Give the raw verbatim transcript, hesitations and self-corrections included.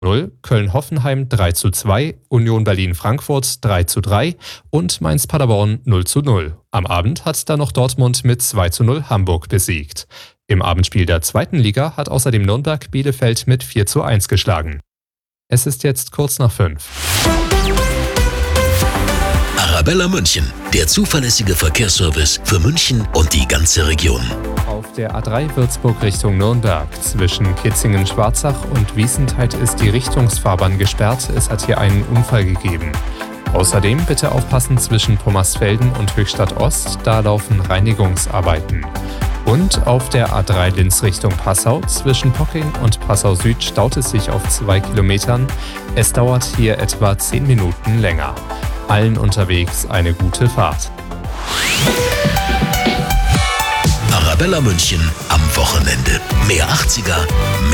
null, Köln-Hoffenheim drei zu zwei, Union Berlin-Frankfurt drei zu drei und Mainz-Paderborn null zu null. Am Abend hat dann noch Dortmund mit zwei zu null Hamburg besiegt. Im Abendspiel der zweiten Liga hat außerdem Nürnberg Bielefeld mit vier zu eins geschlagen. Es ist jetzt kurz nach fünf. Arabella München, der zuverlässige Verkehrsservice für München und die ganze Region. Auf der A drei Würzburg Richtung Nürnberg zwischen Kitzingen-Schwarzach und Wiesentheit ist die Richtungsfahrbahn gesperrt. Es hat hier einen Unfall gegeben. Außerdem bitte aufpassen zwischen Pommersfelden und Höchstadt Ost, da laufen Reinigungsarbeiten. Und auf der A drei Linz Richtung Passau zwischen Pocking und Passau Süd staut es sich auf zwei Kilometern. Es dauert hier etwa zehn Minuten länger. Allen unterwegs eine gute Fahrt. Arabella München am Wochenende. Mehr achtziger,